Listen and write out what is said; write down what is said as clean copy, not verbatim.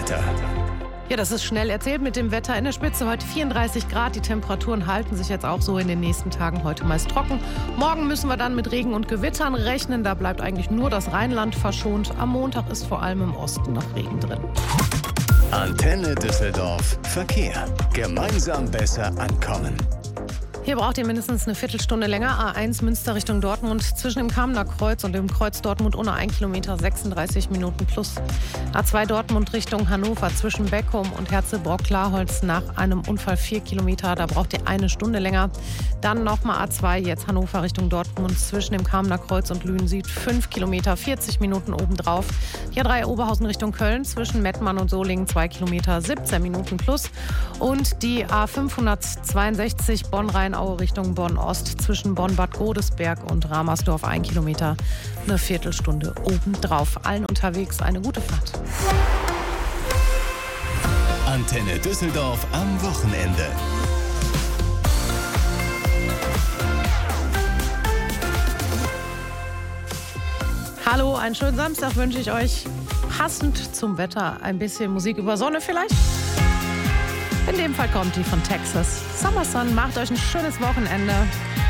Wetter. Ja, das ist schnell erzählt mit dem Wetter. In der Spitze heute 34 Grad. Die Temperaturen halten sich jetzt auch so in den nächsten Tagen. Heute meist trocken. Morgen müssen wir dann mit Regen und Gewittern rechnen. Da bleibt eigentlich nur das Rheinland verschont. Am Montag ist vor allem im Osten noch Regen drin. Antenne Düsseldorf. Verkehr. Gemeinsam besser ankommen. Hier braucht ihr mindestens eine Viertelstunde länger. A1 Münster Richtung Dortmund zwischen dem Kamener Kreuz und dem Kreuz Dortmund ohne 1 Kilometer 36 Minuten plus. A2 Dortmund Richtung Hannover zwischen Beckum und Herzebrock-Klarholz nach einem Unfall 4 Kilometer. Da braucht ihr 1 Stunde länger. Dann nochmal A2 jetzt Hannover Richtung Dortmund zwischen dem Kamener Kreuz und Lünen Süd 5 Kilometer 40 Minuten obendrauf. Die A3 Oberhausen Richtung Köln zwischen Mettmann und Solingen 2 Kilometer 17 Minuten plus. Und die A562 Bonn-Rhein Aue Richtung Bonn-Ost zwischen Bonn-Bad Godesberg und Ramersdorf 1 Kilometer, eine Viertelstunde obendrauf. Allen unterwegs eine gute Fahrt. Antenne Düsseldorf am Wochenende. Hallo, einen schönen Samstag wünsche ich euch. Passend zum Wetter ein bisschen Musik über Sonne vielleicht. In dem Fall kommt die von Texas. Summer Sun, macht euch ein schönes Wochenende.